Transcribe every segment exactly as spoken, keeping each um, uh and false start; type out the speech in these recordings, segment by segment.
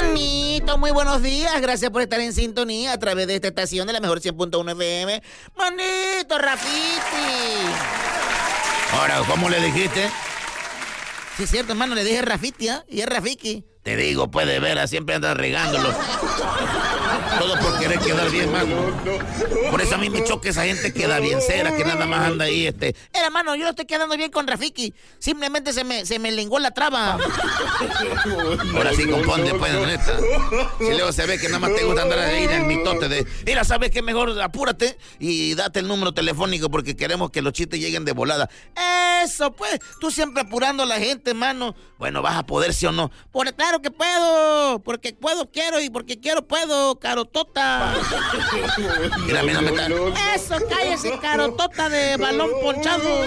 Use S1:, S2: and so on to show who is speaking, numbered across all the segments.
S1: Manito, muy buenos días. Gracias por estar en sintonía a través de esta estación de la mejor cien punto uno F M. Manito, Rafiti.
S2: Ahora, ¿cómo le dijiste?
S1: Sí, es cierto, hermano, le dije Rafiti, ¿eh? Y es Rafiki.
S2: Te digo, pues de veras, siempre andas regándolo. Todo por querer quedar bien, mano. Por eso a mí me choca esa gente que da bien cera, que nada más anda ahí, este...
S1: Era, hermano, yo no estoy quedando bien con Rafiki. Simplemente se me, se me lenguó la traba.
S2: Ahora sí, compone, pues, neta. Si luego se ve que nada más te gusta andar ahí en el mitote de... Mira, ¿sabes qué? Mejor apúrate y date el número telefónico porque queremos que los chistes lleguen de volada.
S1: Eso, pues, tú siempre apurando a la gente, hermano.
S2: Bueno, ¿vas a poder, sí o no?
S1: Por, claro que puedo, porque puedo, quiero, y porque quiero, puedo, carotota.
S2: Mira, mira, me está...
S1: Eso, cállese, carotota de balón ponchado.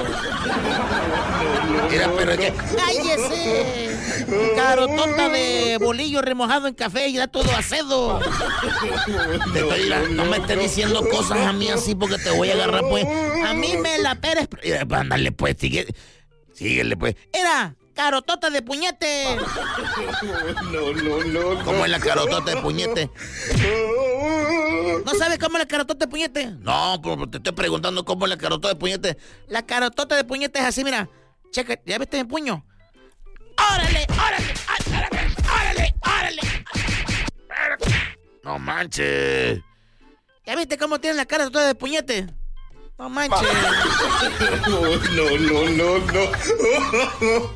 S2: Mira, pero es que...
S1: Cállese, carotota de bolillo remojado en café y da todo acedo.
S2: Te estoy, no me estés diciendo cosas a mí así porque te voy a agarrar, pues.
S1: A mí me la Pérez.
S2: Ándale, pues, sigue. Síguele, pues.
S1: Era carotota de puñete.
S2: No, no, no. ¿Cómo es la carotota de puñete?
S1: ¿No sabes cómo es la carotota de puñete?
S2: No, pero te estoy preguntando cómo es la carotota de puñete.
S1: La carotota de puñete es así, mira. Checa, ¿ya viste mi puño? ¡Órale, órale, órale, órale, órale!
S2: No manches.
S1: ¿Ya viste cómo tiene la carotota de puñete? No manches.
S2: No, no, no, no, no.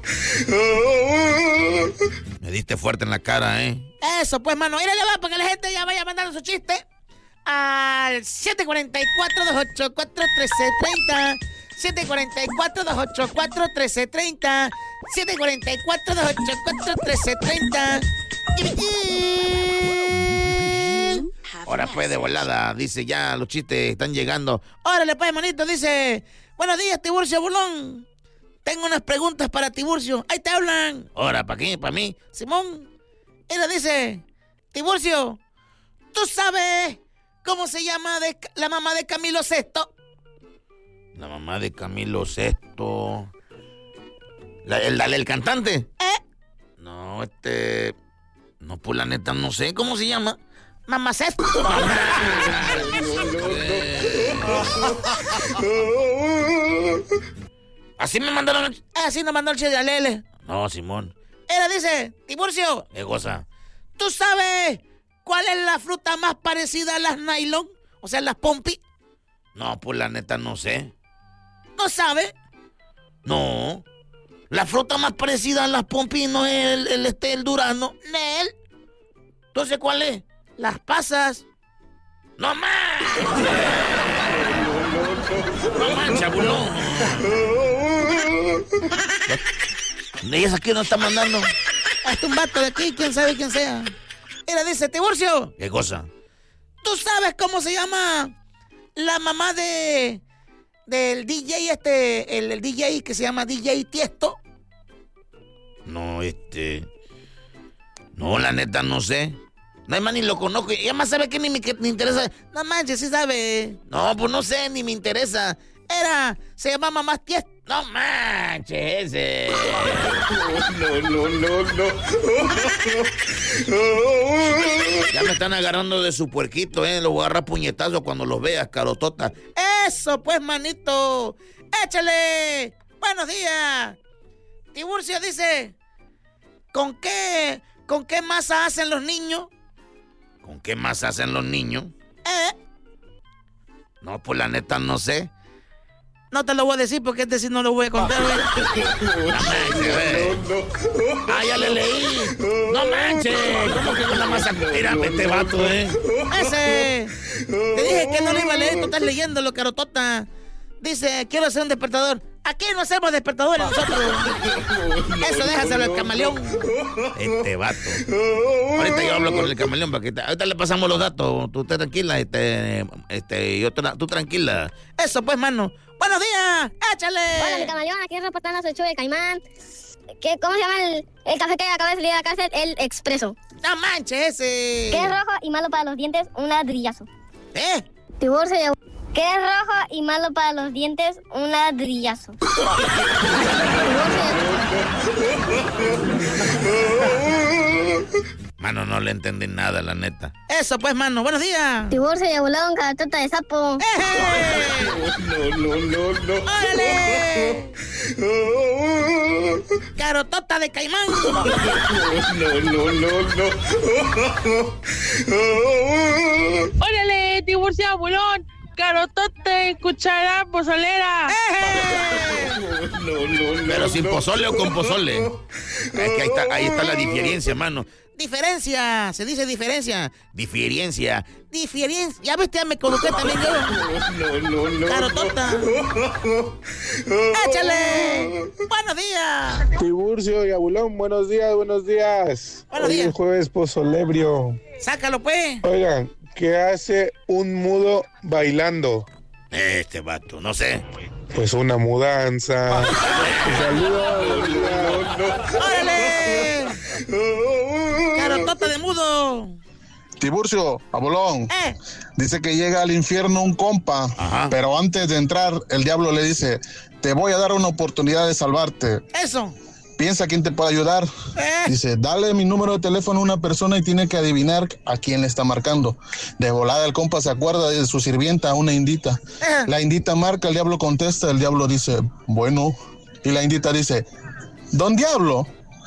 S2: Me diste fuerte en la cara, ¿eh?
S1: Eso, pues, mano. Mira, le va para que la gente ya vaya mandando su chiste al siete cuatro cuatro, dos ocho cuatro, uno tres tres cero. siete cuatro cuatro, dos ocho cuatro, uno tres tres cero. siete cuatro cuatro, dos ocho cuatro, uno tres tres cero.
S2: Ahora pues de volada, dice ya, los chistes están llegando.
S1: Órale pues, manito, dice: buenos días, Tiburcio Bulón. Tengo unas preguntas para Tiburcio. Ahí te hablan.
S2: Ahora, ¿para qué? ¿Para mí?
S1: Simón. Ella dice: Tiburcio, ¿tú sabes cómo se llama de la mamá de Camilo Sesto?
S2: La mamá de Camilo Sesto. La, el, el, el cantante.
S1: ¿Eh?
S2: No, este... No, pues la neta no sé. ¿Cómo se llama?
S1: Mamá Sesto.
S2: Así me mandaron...
S1: Así nos mandó el chiste de Alele.
S2: No, Simón.
S1: Ella dice: Tiburcio,
S2: ¿Qué cosa?
S1: ¿tú sabes cuál es la fruta más parecida a las nylon? O sea, las pompi.
S2: No, pues la neta no sé.
S1: ¿No sabe?
S2: No. La fruta más parecida a las pompi no es el, el, este, el durazno.
S1: Nel.
S2: Entonces, ¿cuál es?
S1: Las pasas.
S2: ¡No manches! ¡No manches, bulón! ¿Ellas aquí no están mandando?
S1: Hasta un vato de aquí, quién sabe quién sea. Ella dice: Tiburcio,
S2: ¿Qué cosa?
S1: ¿tú sabes cómo se llama la mamá de del D J este, el, el D J que se llama D J Tiesto?
S2: No, este... No, la neta no sé. No hay más ni lo conozco. Y además sabe que ni me que, ni interesa.
S1: No manches, sí sabe.
S2: No, pues no sé, ni me interesa.
S1: Era, se llama Mamá Tiesto.
S2: No manches ese.
S3: No, no, no, no.
S2: Ya me están agarrando de su puerquito, eh. Los voy a agarrar puñetazos cuando los veas, carotota.
S1: Eso, pues, manito. Échale. Buenos días. Tiburcio dice: ¿Con qué, con qué masa hacen los niños?
S2: ¿Con qué más hacen los niños?
S1: ¿Eh?
S2: No, pues la neta no sé.
S1: No te lo voy a decir porque este sí no lo voy a contar, güey.
S2: No manches, güey. Ah, ya le leí. No manches. ¿Cómo que con la masa? Mírame este vato, eh.
S1: Ese. Te dije que no lo iba a leer, tú estás leyéndolo, carotota. Dice: quiero hacer un despertador. Aquí no hacemos despertadores nosotros. Eso déjaselo al camaleón.
S2: Este vato. Ahorita yo hablo con el camaleón para que te, ahorita le pasamos los datos. Tú estés tranquila, este, este, yo tra, tú tranquila.
S1: Eso pues, mano. Buenos días, échale.
S4: Hola, mi camaleón, aquí reportando su show de Caimán. ¿Qué, ¿Cómo se llama el, el café que acaba de salir de la cárcel? El Expreso.
S1: No manches ese.
S4: ¿Qué es rojo y malo para los dientes? Un ladrillazo.
S1: ¿Eh?
S4: Tiburcio de... ¿Qué es rojo y malo para los dientes? Un ladrillazo.
S2: Mano, no le entendí nada, la neta.
S1: Eso pues, mano. Buenos días.
S4: Tiburcio y abulón, caratota de sapo.
S1: ¡Eh!
S3: No, no, no, no.
S1: ¡Órale! Carotota de caimán.
S3: No, no, no, no.
S5: ¡Órale, tiburcio abulón! ¡Carotote, cuchara, pozolera!
S1: ¡Eh!
S3: No, no, no.
S2: Pero sin
S3: no.
S2: pozole o con pozole. Es que ahí está, ahí está la diferencia, mano.
S1: Diferencia, se dice diferencia.
S2: Diferencia.
S1: Diferencia. Ya viste, ya me coloqué también yo.
S3: No, no, no.
S1: Carotota. ¡Échale! ¡Buenos días!
S6: Tiburcio y abulón, buenos días, buenos días.
S1: Buenos
S6: Hoy
S1: días.
S6: es jueves pozolebrio.
S1: Sácalo, pues.
S6: Oigan, ¿qué hace un mudo bailando?
S2: Este vato, no sé.
S6: Pues una mudanza. Saludos.
S1: ¡Órale! ¡Carotota de mudo!
S7: Tiburcio, abulón,
S1: ¡Eh!
S7: dice que llega al infierno un compa,
S2: Ajá.
S7: pero antes de entrar, el diablo le dice, te voy a dar una oportunidad de salvarte.
S1: ¡Eso!
S7: Piensa quién te puede ayudar.
S1: ¡Eh!
S7: Dice, dale mi número de teléfono a una persona y tiene que adivinar a quién le está marcando. De volada el compa se acuerda de su sirvienta, una indita.
S1: Eh.
S7: La indita marca, el diablo contesta, el diablo dice, bueno. Y la indita dice, ¿don diablo?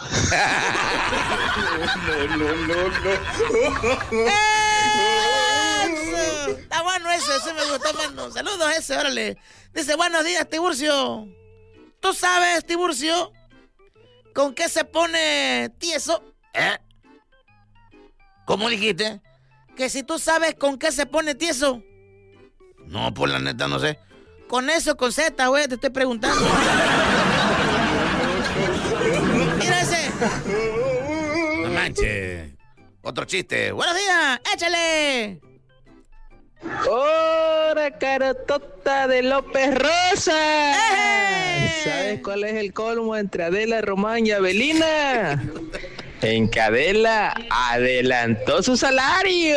S3: No, no, no, no.
S1: ¡Eso! Está bueno ese, ese me gustó, mano. Saludos ese, órale. Dice, buenos días, Tiburcio. ¿Tú sabes, Tiburcio, con qué se pone tieso?
S2: ¿Eh? ¿Cómo dijiste?
S1: Que si tú sabes con qué se pone tieso.
S2: No, por la neta no sé.
S1: Con eso, con Z, güey, te estoy preguntando. Mira ese.
S2: No manches. Otro chiste.
S1: Buenos días, échale.
S8: ¡Hora, carotota de López Rosa!
S1: ¡Eh!
S8: ¿Sabes cuál es el colmo entre Adela, Román y Abelina? En que Adela adelantó su salario.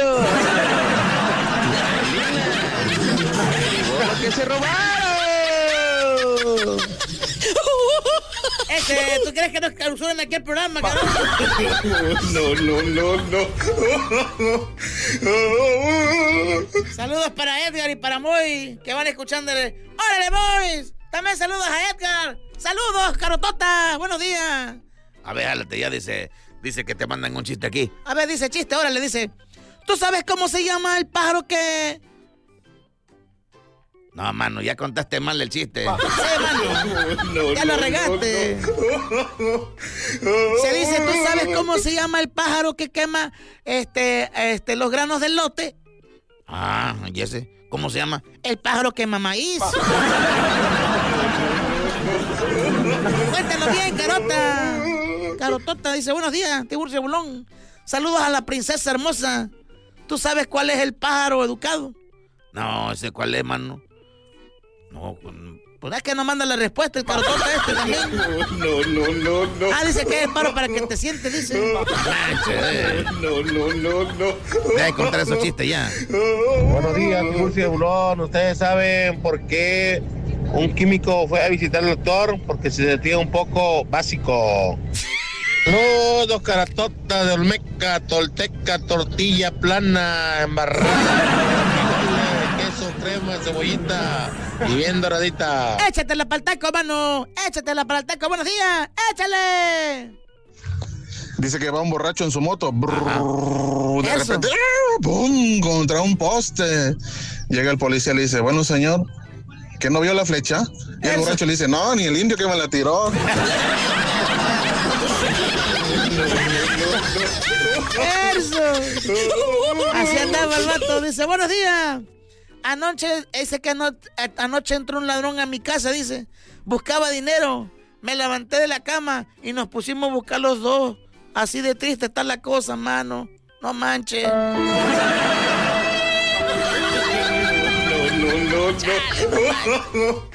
S8: Abelina derivó lo que se robaron.
S1: Ese, ¿tú crees que nos clausuran aquí el programa, cabrón?
S3: No, no, no, no.
S1: Saludos para Edgar y para Moy, que van escuchándole. ¡Órale, Moy! También saludos a Edgar. ¡Saludos, Carotota! ¡Buenos días!
S2: A ver, jálate, ya dice, dice que te mandan un chiste aquí.
S1: A ver, dice chiste, órale, dice. ¿Tú sabes cómo se llama el pájaro que...?
S2: No, mano, ya contaste mal el chiste.
S1: Sí, mano.
S3: No,
S1: Ya lo
S3: no,
S1: regaste.
S3: no.
S1: Se dice, ¿tú sabes cómo se llama el pájaro que quema este, este, los granos del lote?
S2: Ah, ¿y ese? ¿Cómo se llama?
S1: El pájaro quema maíz. Cuéntalo bien, Carota. Carotota dice, buenos días, Tiburcio Bulón. Saludos a la princesa hermosa. ¿Tú sabes cuál es el pájaro educado?
S2: No, ese cuál es, mano. No,
S1: Pues es que no manda la respuesta el Carotota este también.
S3: No, no, no, no.
S1: Ah, dice que es el paro para que te sientes, dice.
S2: manches.
S3: No, no, no, no.
S2: Deja de contar esos chistes ya.
S6: Buenos días, Tiburcio y abulón. ¿Ustedes saben por qué un químico fue a visitar al doctor? Porque se sentía un poco básico. Saludos, caratota de Olmeca, tolteca, tortilla plana, embarrada, queso, crema, cebollita y bien doradita.
S1: Échatela para el taco, mano. Échatela para el taco. Buenos días. Échale.
S7: Dice que va un borracho en su moto. Brrr, de
S1: Eso.
S7: repente, ¡ah! ¡pum! Contra un poste. Llega el policía y le dice, bueno, señor, ¿que no vio la flecha? Y el
S1: Eso.
S7: borracho le dice, no, ni el indio que me la tiró.
S1: Eso. Así andaba el vato. Dice, buenos días. Anoche, dice que ano- anoche entró un ladrón a mi casa, dice. Buscaba dinero. Me levanté de la cama y nos pusimos a buscar los dos. Así de triste está la cosa, mano. No manches.
S3: No, no, no.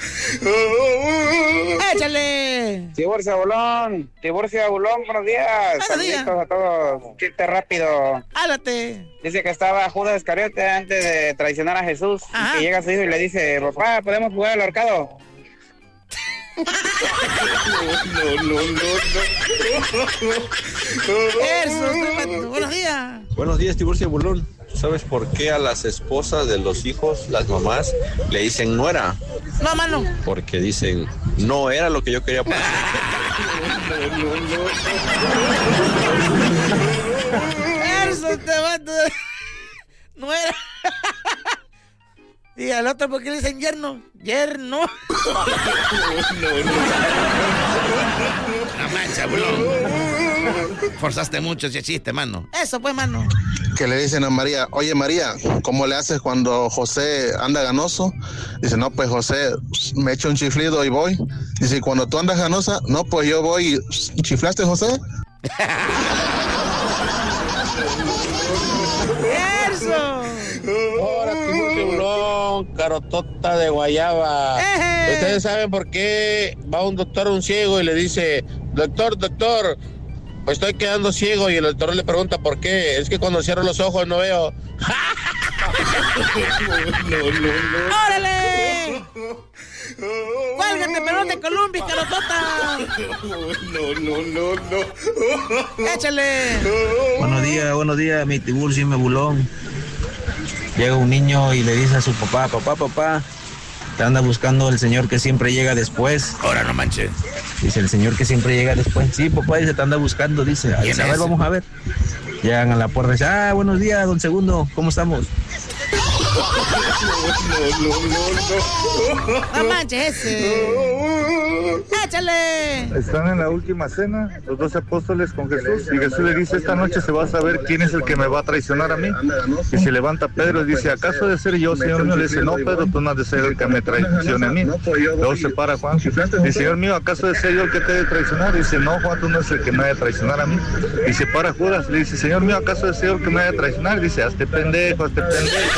S1: Échale.
S9: Tiburcio Abulón, Tiburcio Abulón, buenos días.
S1: Buenos días.
S9: Saluditos a todos. Chiste rápido.
S1: Háblate.
S9: Dice que estaba Judas Iscariote antes de traicionar a Jesús.
S1: Ajá.
S9: Y que llega su hijo y le dice, papá, ¿podemos jugar al ahorcado?
S3: No, no, no, no.
S1: Eso, buenos días.
S10: Buenos días, Tiburcio Bulón. ¿Sabes por qué a las esposas de los hijos, las mamás, le dicen nuera?
S1: No, mano.
S10: Porque dicen, no era lo que yo quería pasar.
S3: No, no, no.
S1: Eso te mato. No era. Y al otro, ¿por qué le dicen yerno? Yerno.
S3: No, no.
S2: La mancha, bulón. Forzaste mucho ese chiste, mano.
S1: Eso pues, mano.
S7: Que le dicen a María, oye María, ¿cómo le haces cuando José anda ganoso? Dice, no, pues José, me echo un chiflido y voy. Dice, cuando tú andas ganosa, no, pues yo voy. ¿Chiflaste, José?
S1: ¡Eso!
S6: Ahora, Tiburcio Bulón, carotota de guayaba.
S1: ¡Eje!
S6: ¿Ustedes saben por qué va un doctor a un ciego y le dice, doctor, doctor, pues estoy quedando ciego? Y el doctor le pregunta por qué. Es que cuando cierro los ojos no veo.
S3: No, no, no.
S1: ¡Órale! ¡Cuélgate, pelón de Columbia, carotota!
S3: No, no, no, no.
S1: ¡Échale!
S11: Buenos días, buenos días, mi Tiburcio y mi Bulón. Llega un niño y le dice a su papá, papá, papá, te anda buscando el señor que siempre llega después.
S2: Ahora no manches.
S11: Dice, el señor que siempre llega después. Sí, papá, dice, te anda buscando, dice. A, dice, a ver, vamos a ver. Llegan a la puerta y dicen, ah, buenos días, don Segundo, ¿cómo estamos?
S3: No, no, no, no.
S1: ¡No manches ese! ¡Échale!
S12: Están en la última cena, los dos apóstoles con Jesús, y Jesús le dice, esta noche se va a saber quién es el que me va a traicionar a mí. Y se levanta Pedro y dice, ¿acaso de ser yo, Señor mío? Le dice, no, Pedro, tú no has de ser el que me traicione a mí. Luego se para Juan, dice, Señor mío, ¿acaso de ser yo el que te he de traicionar? Dice, no, Juan, tú no eres el que me ha de traicionar a mí. Y se para Judas, le dice, Señor mío, ¿acaso de ser yo el que me ha de traicionar? Dice, hazte pendejo, hazte pendejo.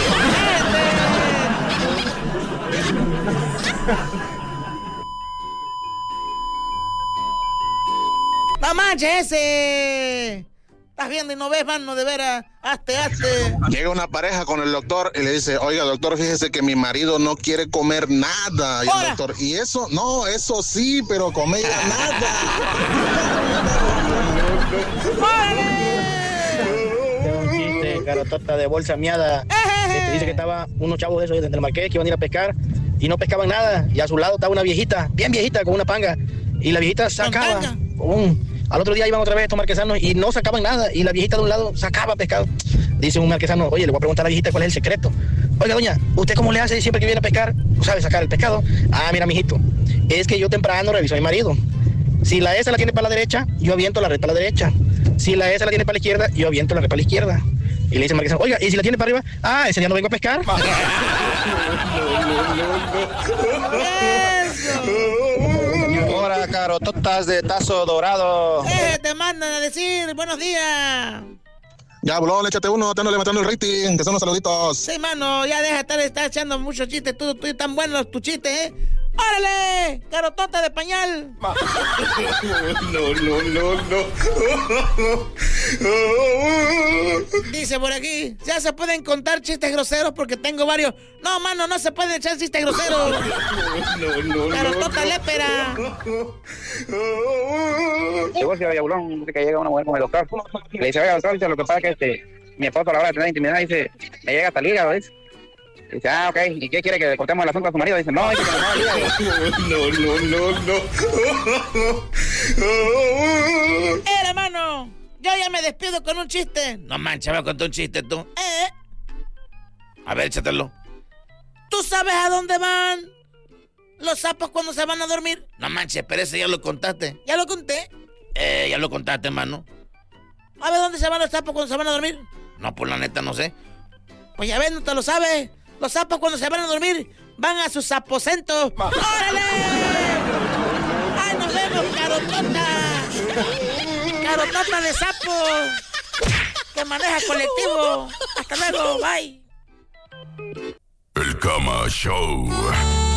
S1: ¡No manches ese! Estás viendo y no ves, mano, de veras. Hazte, hazte.
S7: Llega una pareja con el doctor y le dice, oiga, doctor, fíjese que mi marido no quiere comer nada. Y el doctor, ¿y eso? No, eso sí, pero comer nada.
S13: Un chiste, carotota de bolsa miada. Este, dice que estaba unos chavos de esos desde el marqués que iban a ir a pescar y no pescaban nada. Y a su lado estaba una viejita, bien viejita, con una panga. Y la viejita sacaba. Um, al otro día iban otra vez estos marquesanos y no sacaban nada. Y la viejita de un lado sacaba pescado. Dice un marquesano, oye, le voy a preguntar a la viejita cuál es el secreto. Oiga, doña, ¿usted cómo le hace siempre que viene a pescar? ¿Sabe sacar el pescado? Ah, mira, mijito, es que yo temprano reviso a mi marido. Si la esa la tiene para la derecha, yo aviento la red para la derecha. Si la esa la tiene para la izquierda, yo aviento la red para la izquierda. Y le dice el marquesano, oiga, ¿y si la tiene para arriba? Ah, ese día no vengo a pescar.
S9: Ahora, carototas de tazo dorado.
S1: Eh, te mandan a decir buenos días.
S7: Ya, Bulón, échate uno, te ando levantando el rating, que son los saluditos.
S1: Sí, mano, ya deja de estar, estar echando muchos chistes, tú, tú, tan buenos tus chistes, ¿eh? ¡Órale! ¡Carotota de pañal!
S3: No, no, no, no.
S1: Dice por aquí, ya se pueden contar chistes groseros porque tengo varios. No, mano, no se pueden echar chistes groseros.
S3: No, no, no.
S1: Carotota lépera.
S9: Llegó a Bulón, dice que llega una mujer con el doctor. Le dice, oiga, doctor, dice, lo que pasa es que este, mi esposo a la hora de tener intimidad, dice, me llega hasta el hígado, dice. Dice, ah, ok, ¿y qué quiere que cortemos el asunto a su marido? Dice, no, dice que no, el hígado.
S3: No, no, no, no.
S1: ¡Eh, hermano! Yo ya me despido con un chiste.
S2: No manches, me contó un chiste tú.
S1: ¿Eh?
S2: A ver, échatelo.
S1: ¿Tú sabes a dónde van los sapos cuando se van a dormir?
S2: No manches, pero ese ya lo contaste.
S1: ¿Ya lo conté?
S2: Eh, ya lo contaste, hermano.
S1: ¿A ver dónde se van los sapos cuando se van a dormir?
S2: No, por la neta, no sé.
S1: Pues ya ves, no te lo sabes. Los sapos cuando se van a dormir van a sus aposentos. ¡Órale! ¡Ay, nos vemos, carotota! ¡Carotota de sapo! Que maneja colectivo. Hasta luego, bye.
S14: El Cama Show.